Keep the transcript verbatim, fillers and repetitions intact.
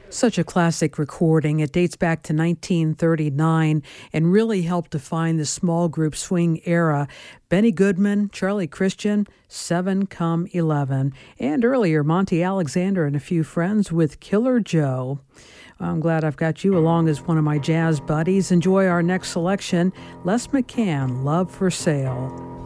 Such a classic recording. It dates back to nineteen thirty-nine and really helped define the small group swing era. Benny Goodman, Charlie Christian, Seven Come Eleven, and earlier Monty Alexander and a few friends with Killer Joe. I'm glad I've got you along as one of my jazz buddies. Enjoy our next selection, Les McCann, Love for Sale.